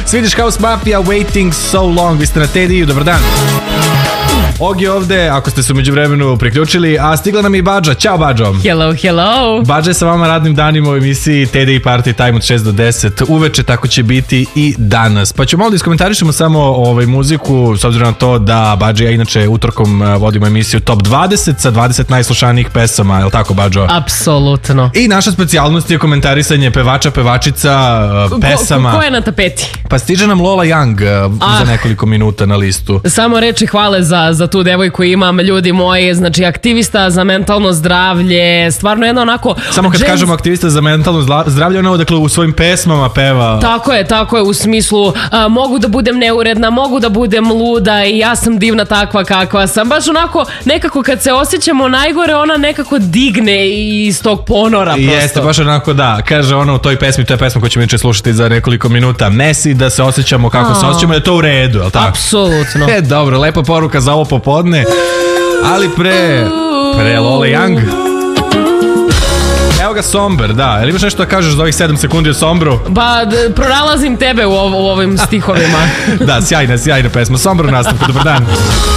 Swedish House Mafia, Waiting So Long. Vi ste na Tediju, dobar dan. Ogi ovde, ako ste se umeđu vremenu priključili, a stigla nam je i Badža. Ćao Badžo. Hello, hello. Badža je sa vama radnim danima u emisiji TDI Party Time od 6 do 10 uveče, tako će biti i danas. Pa ću malo da iskomentarišemo samo muziku, s obzirom na to da Badža ja inače utorkom vodimo emisiju Top 20 sa 20 najslušanijih pesama, je li tako Badžo? Apsolutno. I naša specijalnost je komentarisanje pevača, pevačica, pesama. Ko je na tapeti? Pa stiže nam Lola Young za nekoliko minuta na listu. Samo reči hvale za tu devojku imam, ljudi moji, znači aktivista za mentalno zdravlje, stvarno jedna onako... Samo kad kažemo aktivista za mentalno zdravlje, ono dakle u svojim pesmama peva. Tako je, u smislu mogu da budem neuredna, mogu da budem luda i ja sam divna takva kakva sam. Baš onako, nekako kad se osjećamo najgore, ona nekako digne iz tog ponora prosto. Jeste, baš onako da, kaže ona u toj pesmi, to je pesma koju ćemo inače slušati za nekoliko minuta, Messi, da se osjećamo kako se osjećamo, da je to u redu, je li tako? Apsolutno. Dobro, lepa poruka za ovo popodne, ali pre Lola Young. Evo ga Somber, da. Ili imaš nešto da kažeš za ovih 7 sekundi o Sombru? Ba, pronalazim tebe u ovim stihovima. Da, sjajna pesma. Sombru nastavku, dobar dan.